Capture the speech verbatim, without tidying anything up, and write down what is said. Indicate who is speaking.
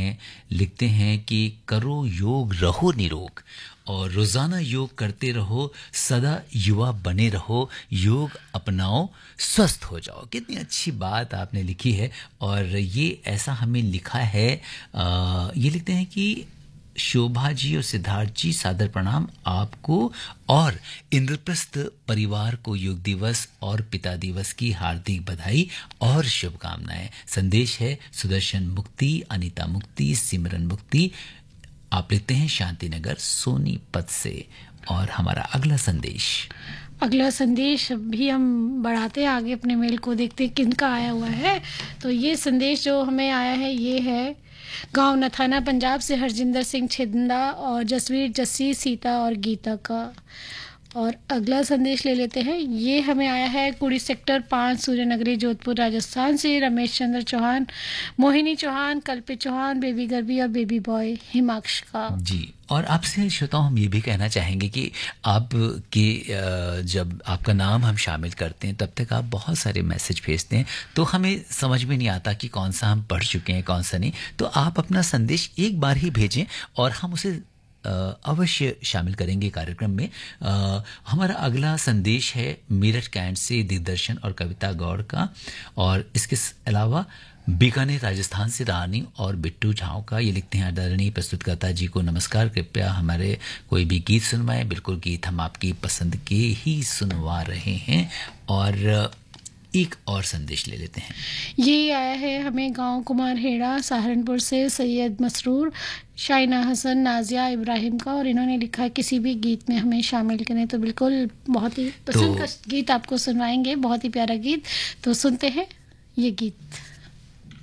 Speaker 1: हैं, लिखते हैं कि करो योग रहो निरोग और रोजाना योग करते रहो, सदा युवा बने रहो, योग अपनाओ स्वस्थ हो जाओ। कितनी अच्छी बात आपने लिखी है। और ये ऐसा हमें लिखा है, आ, ये लिखते हैं कि शोभा जी और सिद्धार्थ जी सादर प्रणाम आपको और इंद्रप्रस्थ परिवार को योग दिवस और पिता दिवस की हार्दिक बधाई और शुभकामनाएं। संदेश है सुदर्शन मुक्ति, अनीता मुक्ति, सिमरन मुक्ति। आप लिखते हैं शांतिनगर सोनीपत से। और हमारा अगला संदेश
Speaker 2: अगला संदेश भी हम बढ़ाते हैं आगे, अपने मेल को देखते हैं किनका आया हुआ है। तो ये संदेश जो हमें आया है ये है गांव नथाना पंजाब से हरजिंदर सिंह छिंदा और जसवीर जस्सी सीता और गीता का। और अगला संदेश ले लेते हैं, ये हमें आया है कुड़ी सेक्टर पाँच सूर्यनगरी जोधपुर राजस्थान से रमेश चंद्र चौहान, मोहिनी चौहान, कल्पित चौहान, बेबी गर्भी और बेबी बॉय हिमाक्ष का
Speaker 1: जी। और आपसे श्रोताओं हम ये भी कहना चाहेंगे कि आप के जब आपका नाम हम शामिल करते हैं तब तक आप बहुत सारे मैसेज भेजते हैं, तो हमें समझ में नहीं आता कि कौन सा हम पढ़ चुके हैं कौन सा नहीं। तो आप अपना संदेश एक बार ही भेजें और हम उसे अवश्य शामिल करेंगे कार्यक्रम में। आ, हमारा अगला संदेश है मेरठ कैंट से दिग्दर्शन और कविता गौड़ का। और इसके अलावा बीकानेर राजस्थान से रानी और बिट्टू झाओ का। ये लिखते हैं आदरणीय प्रस्तुतकर्ता जी को नमस्कार, कृपया हमारे कोई भी गीत सुनवाएं। बिल्कुल, गीत हम आपकी पसंद के ही सुनवा रहे हैं। और एक और संदेश ले लेते हैं,
Speaker 2: ये आया है हमें गांव कुमारहेड़ा सहारनपुर से सैयद मसरूर, शाइना हसन, नाजिया इब्राहिम का। और इन्होंने लिखा है किसी भी गीत में हमें शामिल करें। तो बिल्कुल बहुत ही पसंद तो, का गीत आपको सुनवाएंगे, बहुत ही प्यारा गीत। तो सुनते हैं ये गीत।